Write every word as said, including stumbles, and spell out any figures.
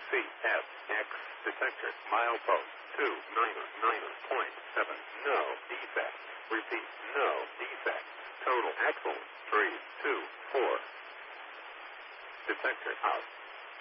C F X detector milepost two nine nine point seven. No defect. Repeat, no defect. Total axle three two four. Detector out.